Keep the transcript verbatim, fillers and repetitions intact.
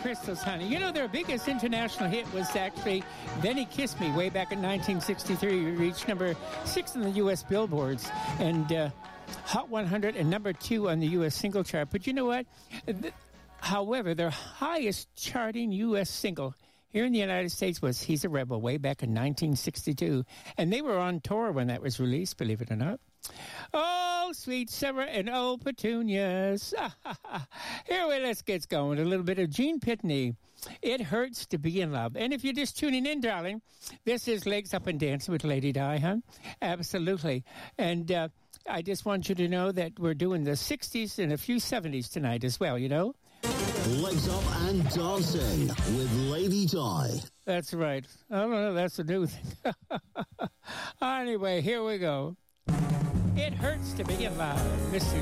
Crystals, honey. You know, their biggest international hit was actually Then He Kissed Me way back in nineteen sixty-three. It reached number six on the U S billboards and uh, Hot one hundred and number two on the U S single chart. But you know what? However, their highest charting U S single here in the United States was He's a Rebel way back in nineteen sixty-two. And they were on tour when that was released, believe it or not. Oh, sweet summer and old petunias. Here we let's get going. A little bit of Gene Pitney. It Hurts to Be in Love. And if you're just tuning in, darling, this is Legs Up and Dancing with Lady Di, huh? Absolutely. And uh, I just want you to know that we're doing the sixties and a few seventies tonight as well, you know? Legs Up and Dancing with Lady Di. That's right. I don't know. That's a new thing. Anyway, here we go. It Hurts to Be in Love. Mister